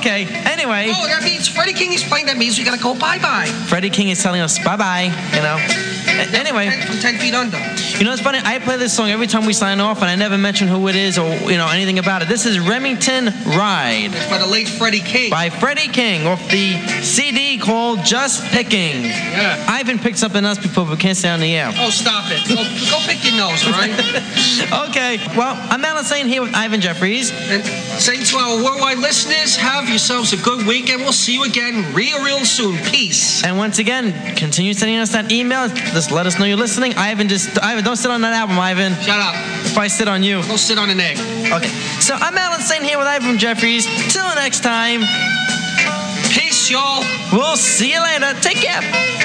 Okay, anyway. Oh, that means Freddie King is playing. That means we got to go bye-bye. Freddie King is telling us bye-bye, you know. Anyway. From 10 Feet Under. You know, it's funny. I play this song every time we sign off, and I never mention who it is or, you know, anything about it. This is Remington Ride. It's by the late Freddie King. By Freddie King off the CD called Just Picking. Yeah. Ivan picked something else before, but we can't stay on the air. Oh, stop it. Go pick your nose, all right? Okay. Well, I'm Alan Saint here with Ivan Jeffries. And saying to our worldwide listeners, have yourselves a good weekend. We'll see you again real soon. Peace. And once again, continue sending us that email. Just let us know you're listening. Ivan, don't sit on that album, Ivan. Shut up. If I sit on you. Go sit on an egg. Okay. So I'm Alan Saint here with Ivan Jeffries. Till next time. Peace, y'all. We'll see you later. Take care.